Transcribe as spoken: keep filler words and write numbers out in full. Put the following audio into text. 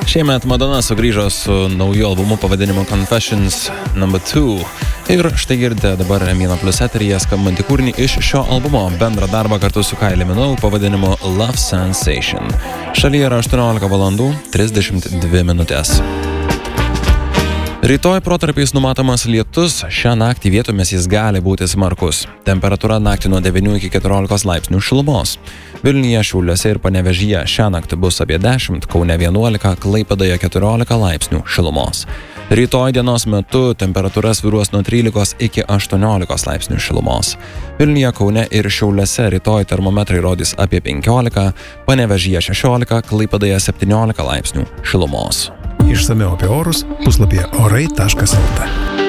Šiemet Madonna sugrįžo su nauju albumu pavadinimu Confessions number two. Ir štai girdite dabar M vienas Plus eteryje skambantį kūrinį iš šio albumo, bendrą darbą kartu su Kylie Minogue pavadinimu Love Sensation. Šalyje yra aštuoniolika valandų trisdešimt dvi minutės. Rytoj protarpiais numatomas lietus, šią naktį vietomis jis gali būti smarkus. Temperatūra naktį nuo devynių iki keturiolikos laipsnių šilumos. Vilniuje, Šiauliuose ir Panevėžyje šią naktį bus apie dešimt, Kaune vienuolika, Klaipėdoje keturiolika laipsnių šilumos. Rytoj dienos metu temperatūra svyruos nuo trylikos iki aštuoniolikos laipsnių šilumos. Vilniuje, Kaune ir Šiauliuose rytoj termometrai rodys apie penkiolika, Panevėžyje šešiolika, Klaipėdoje septyniolika laipsnių šilumos. Išsamiau apie orus puslapyje orai taškas lt.